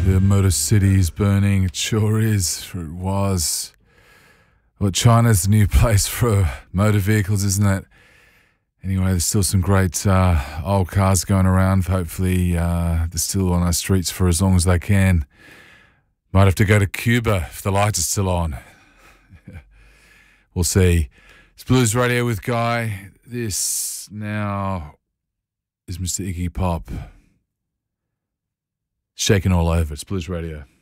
The Motor City is burning. It sure is. It was. Well, China's the new place for motor vehicles, isn't it? Anyway, there's still some great old cars going around. Hopefully, they're still on our streets for as long as they can. Might have to go to Cuba if the lights are still on. We'll see. It's Blues Radio with Guy. This now is Mr. Iggy Pop. Shaking all over. It's Blues Radio.